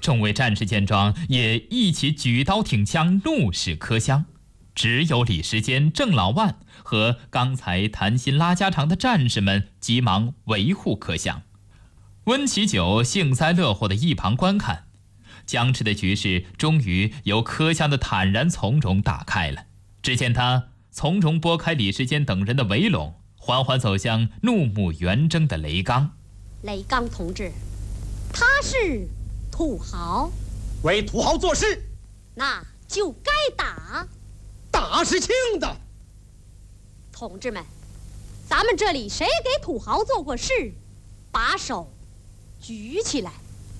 众位战士见状，也一起举刀挺枪，怒视柯乡。只有李时坚、郑老万和刚才谈心拉家常的战士们急忙维护柯乡。温其久幸灾乐祸的一旁观看，僵持的局势终于由柯乡的坦然从容打开了。只见他从容拨开李时坚等人的围拢，缓缓走向怒目圆睁的雷刚。 雷刚同志，他是土豪， 为土豪做事， 那就该打， 打是轻的。 同志们，咱们这里谁给土豪做过事，把手举起来。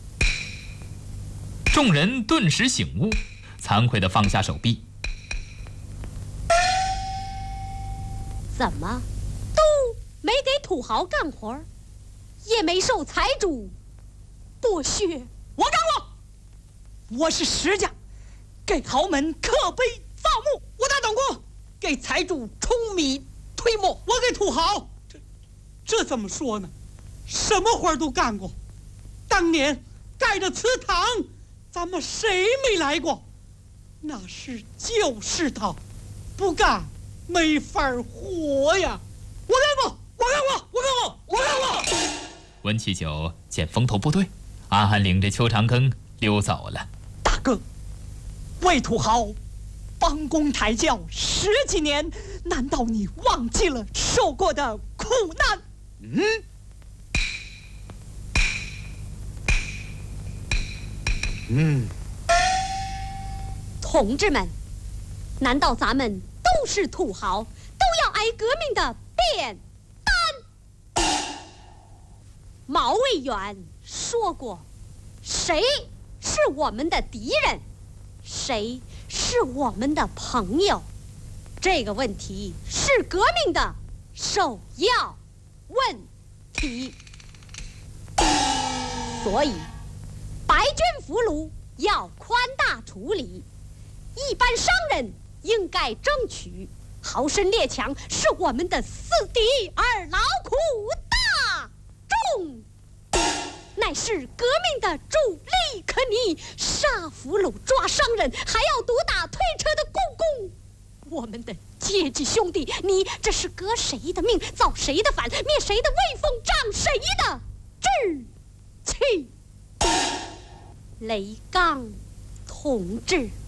众人顿时醒悟，惭愧地放下手臂。 怎么都没给土豪干活，也没受财主剥削？ 我干过，我是石匠，给豪门刻碑造墓；我打董工，给财主舂米推磨； 我给土豪，这怎么说呢？什么活都干过。当年盖的祠堂，咱们谁没来过？那是旧世道，不干没法活呀！我干过，我干过，我干过，我干过。 温其久见风头不对，暗暗领着邱长庚溜走了。 大哥，为土豪帮工抬轿10几年，难道你忘记了受过的苦难？ 同志们，难道咱们都是土豪，都要挨革命的扁担？毛卫元说过，谁是我们的敌人，谁是我们的朋友，这个问题是革命的首要问题。所以白军俘虏要宽大处理，一般商人应该争取，豪绅列强是我们的死敌，而劳苦大众乃是革命的主力。可你杀俘虏抓商人，还要毒打推车的公公，我们的阶级兄弟，你这是革谁的命，造谁的反，灭谁的威风，长谁的志气？雷刚同志。